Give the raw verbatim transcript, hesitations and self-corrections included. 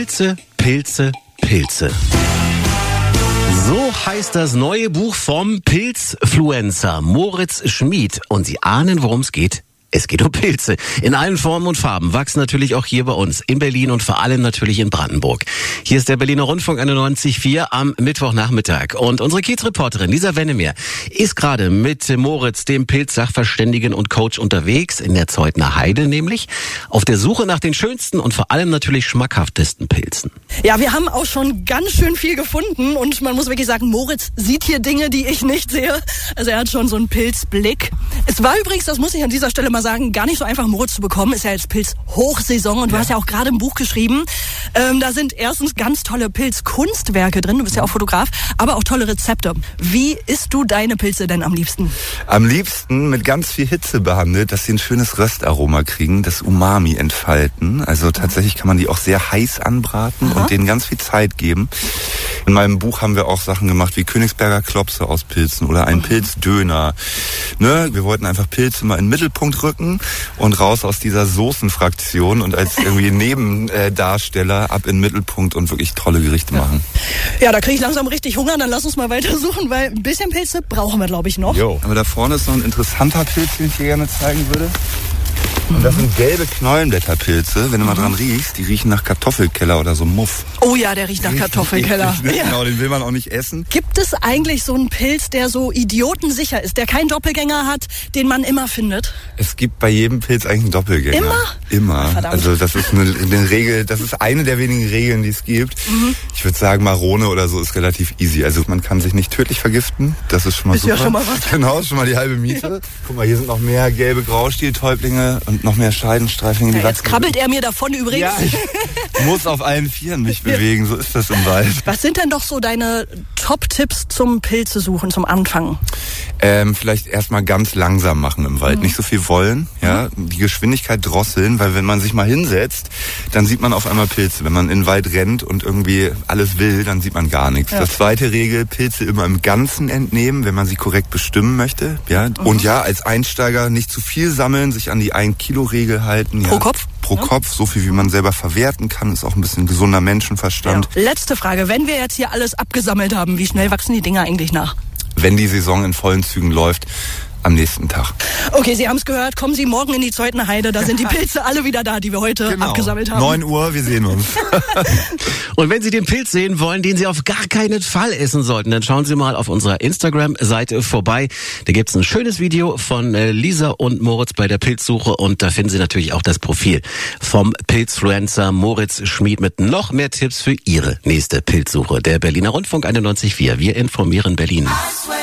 Pilze, Pilze, Pilze. So heißt das neue Buch vom Pilzfluencer Moritz Schmid. Und Sie ahnen, worum es geht? Es geht um Pilze. In allen Formen und Farben wachsen natürlich auch hier bei uns in Berlin und vor allem natürlich in Brandenburg. Hier ist der Berliner Rundfunk einundneunzig Komma vier am Mittwochnachmittag. Und unsere Kiez-Reporterin Lisa Wennemeer ist gerade mit Moritz, dem Pilzsachverständigen und Coach, unterwegs in der Zeutner Heide, nämlich auf der Suche nach den schönsten und vor allem natürlich schmackhaftesten Pilzen. Ja, wir haben auch schon ganz schön viel gefunden und man muss wirklich sagen, Moritz sieht hier Dinge, die ich nicht sehe. Also er hat schon so einen Pilzblick. Es war übrigens, das muss ich an dieser Stelle mal sagen, gar nicht so einfach, Moritz zu bekommen. Ist ja jetzt Pilz-Hochsaison und du ja. hast ja auch gerade ein Buch geschrieben. Ähm, da sind erstens ganz tolle Pilz-Kunstwerke drin, du bist ja auch Fotograf, aber auch tolle Rezepte. Wie isst du deine Pilze denn am liebsten? Am liebsten mit ganz viel Hitze behandelt, dass sie ein schönes Röstaroma kriegen, das Umami entfalten. Also tatsächlich kann man die auch sehr heiß anbraten Aha. und denen ganz viel Zeit geben. In meinem Buch haben wir auch Sachen gemacht wie Königsberger Klopse aus Pilzen oder einen mhm. Pilzdöner. Ne? Wir wollten einfach Pilze mal in den Mittelpunkt rücken und raus aus dieser Soßenfraktion und als irgendwie Nebendarsteller ab in den Mittelpunkt und wirklich tolle Gerichte ja. machen. Ja, da kriege ich langsam richtig Hunger, dann lass uns mal weiter suchen, weil ein bisschen Pilze brauchen wir, glaube ich, noch. Jo. Aber da vorne ist noch ein interessanter Pilz, den ich dir gerne zeigen würde. Und das sind gelbe Knollenblätterpilze. Wenn du mal dran riechst, die riechen nach Kartoffelkeller oder so Muff. Oh ja, der riecht nach Kartoffelkeller. Ja. Ja. Genau, den will man auch nicht essen. Gibt es eigentlich so einen Pilz, der so idiotensicher ist, der keinen Doppelgänger hat, den man immer findet? Es gibt bei jedem Pilz eigentlich einen Doppelgänger. Immer? Immer. Verdammt. Also das ist eine, eine Regel, das ist eine der wenigen Regeln, die es gibt. Mhm. Ich würde sagen, Marone oder so ist relativ easy. Also man kann sich nicht tödlich vergiften. Das ist schon mal ist super. Ja schon mal was. Genau, ist schon mal die halbe Miete. Ja. Guck mal, hier sind noch mehr gelbe Graustieltäublinge und noch mehr Scheidenstreiflinge. Ja, jetzt krabbelt er mir davon übrigens. Ja, ich muss auf allen Vieren mich bewegen, so ist das im Wald. Was sind denn doch so deine Top-Tipps zum Pilze suchen, zum Anfang? Ähm, vielleicht erstmal ganz langsam machen im Wald, mhm. nicht so viel wollen, ja, mhm. die Geschwindigkeit drosseln, weil wenn man sich mal hinsetzt, dann sieht man auf einmal Pilze. Wenn man in den Wald rennt und irgendwie alles will, dann sieht man gar nichts. Ja. Das zweite Regel, Pilze immer im Ganzen entnehmen, wenn man sie korrekt bestimmen möchte, ja. Mhm. Und ja, als Einsteiger nicht zu viel sammeln, sich an die ein Kilo Regel halten. Pro ja. Kopf? Pro ja. Kopf, so viel wie man selber verwerten kann, ist auch ein bisschen gesunder Menschenverstand. Ja. Letzte Frage, wenn wir jetzt hier alles abgesammelt haben, wie schnell wachsen die Dinger eigentlich nach? Wenn die Saison in vollen Zügen läuft, am nächsten Tag. Okay, Sie haben es gehört. Kommen Sie morgen in die Zeutner Heide. Da sind die Pilze alle wieder da, die wir heute genau. abgesammelt haben. neun Uhr, wir sehen uns. Und wenn Sie den Pilz sehen wollen, den Sie auf gar keinen Fall essen sollten, dann schauen Sie mal auf unserer Instagram-Seite vorbei. Da gibt's ein schönes Video von Lisa und Moritz bei der Pilzsuche und da finden Sie natürlich auch das Profil vom Pilzfluencer Moritz Schmid mit noch mehr Tipps für Ihre nächste Pilzsuche. Der Berliner Rundfunk einundneunzig Komma vier. Wir informieren Berlin.